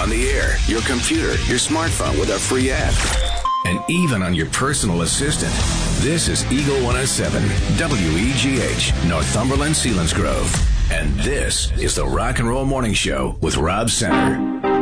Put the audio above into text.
on the air, your computer, your smartphone with our free app, and even on your personal assistant. This is Eagle 107, WEGH, Northumberland, Selinsgrove. And this is the Rock and Roll Morning Show with Rob Center.